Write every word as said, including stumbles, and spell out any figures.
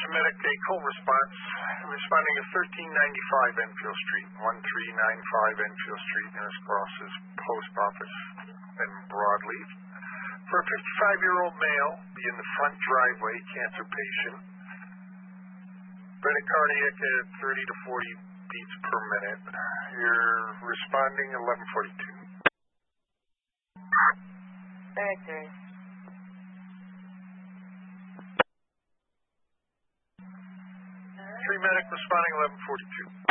Attention medic, a call response. Responding to thirteen ninety-five Enfield Street, one three nine five Enfield Street, nearest cross is post office and Broadleaf. For a fifty-five-year-old male, be in the front driveway, cancer patient. Bradycardiac at thirty to forty beats per minute. You're responding eleven forty-two. Victory. Three medic responding eleven forty-two.